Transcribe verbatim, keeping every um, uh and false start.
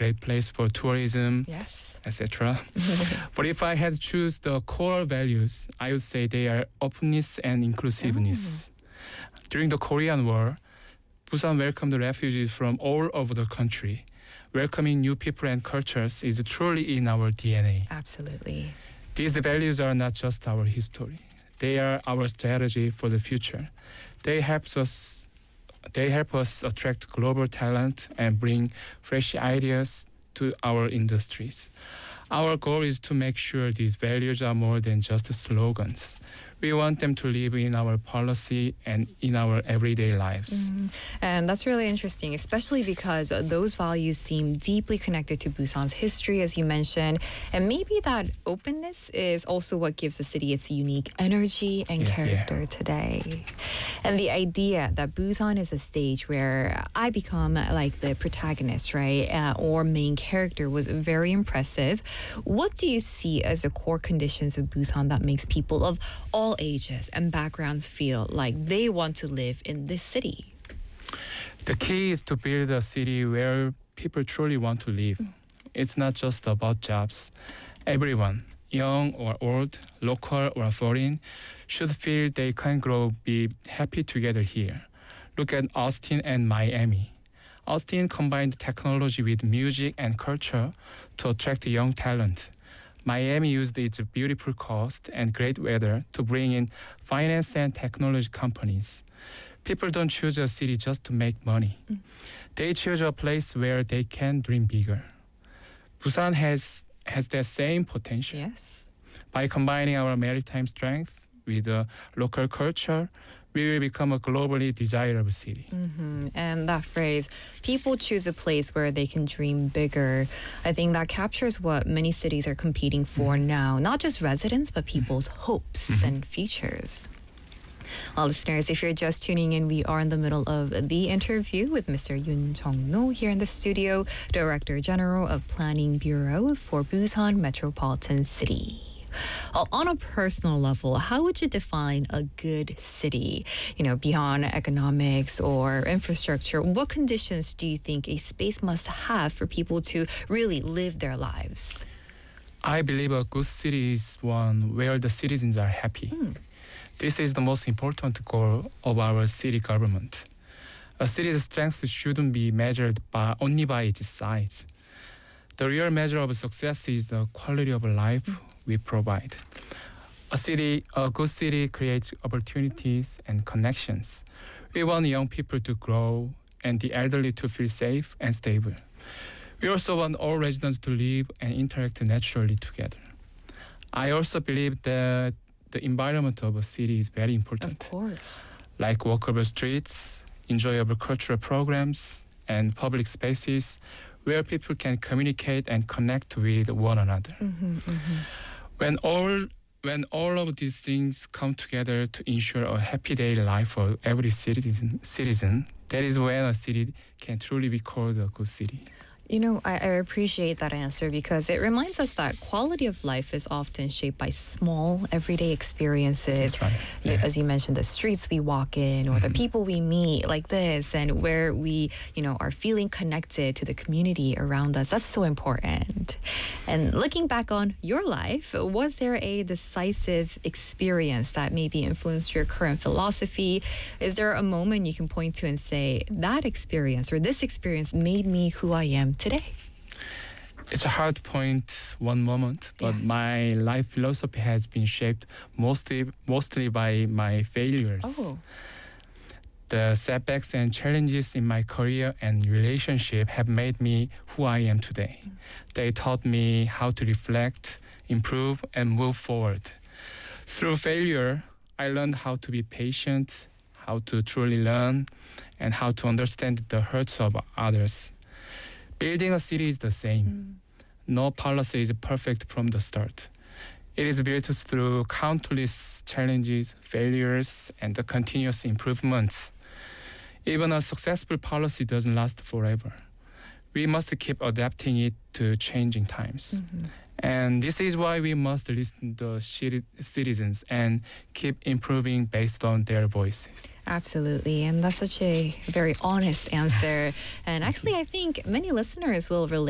great place for tourism, Yes. et cetera. But if I had to choose the core values, I would say they are openness and inclusiveness. During the Korean War, Busan welcomed refugees from all over the country. Welcoming new people and cultures is truly in our D N A. Absolutely. These values are not just our history. They are our strategy for the future. They help us they help us attract global talent and bring fresh ideas to our industries. Our goal is to make sure these values are more than just slogans. We want them to live in our policy and in our everyday lives. Mm. And that's really interesting, especially because uh, those values seem deeply connected to Busan's history, as you mentioned. And maybe that openness is also what gives the city its unique energy and Yeah, character yeah. today. And the idea that Busan is a stage where I become uh, like the protagonist, right, uh, or main character was very impressive. What do you see as the core conditions of Busan that makes people of all ages and backgrounds feel like they want to live in this city? The key is to build a city where people truly want to live. It's not just about jobs. Everyone, young or old, local or foreign, should feel they can grow, be happy together here. Look at Austin and Miami. Austin combined technology with music and culture to attract young talent. Miami used its beautiful coast and great weather to bring in finance and technology companies. People don't choose a city just to make money. Mm. They choose a place where they can dream bigger. Busan has has that same potential. Yes. By combining our maritime strength with a local culture, we will become a globally desirable city. Mm-hmm. And that phrase, people choose a place where they can dream bigger, I think that captures what many cities are competing for mm-hmm. now. Not just residents, but people's mm-hmm. hopes mm-hmm. and futures. Well, listeners, if you're just tuning in, we are in the middle of the interview with Mister Yoon Jong-no here in the studio, Director General of Planning Bureau for Busan Metropolitan City. Well, on a personal level, how would you define a good city? You know, beyond economics or infrastructure, what conditions do you think a space must have for people to really live their lives? I believe a good city is one where the citizens are happy. Hmm. This is the most important goal of our city government. A city's strength shouldn't be measured by, only by its size. The real measure of success is the quality of life we provide. A city, a good city creates opportunities and connections. We want young people to grow and the elderly to feel safe and stable. We also want all residents to live and interact naturally together. I also believe that the environment of a city is very important. Of course. Like walkable streets, enjoyable cultural programs, and public spaces where people can communicate and connect with one another. Mm-hmm, mm-hmm. When all when all of these things come together to ensure a happy daily life for every citizen, citizen, that is when a city can truly be called a good city. You know, I, I appreciate that answer because it reminds us that quality of life is often shaped by small, everyday experiences. That's right. You, Yeah. As you mentioned, the streets we walk in or mm-hmm. the people we meet like this and where we, you know, are feeling connected to the community around us. That's so important. And looking back on your life, was there a decisive experience that maybe influenced your current philosophy? Is there a moment you can point to and say, that experience or this experience made me who I am today? It's a hard to point one moment, but Yeah. my life philosophy has been shaped mostly mostly by my failures. Oh. The setbacks and challenges in my career and relationship have made me who I am today. Mm. They taught me how to reflect, improve, and move forward. Through failure, I learned how to be patient, how to truly learn, and how to understand the hurts of others. Building a city is the same. Mm. No policy is perfect from the start. It is built through countless challenges, failures, and the continuous improvements. Even a successful policy doesn't last forever. We must keep adapting it to changing times. Mm-hmm. And this is why we must listen to the citizens and keep improving based on their voices. Absolutely. And that's such a very honest answer. And actually, I think many listeners will relate.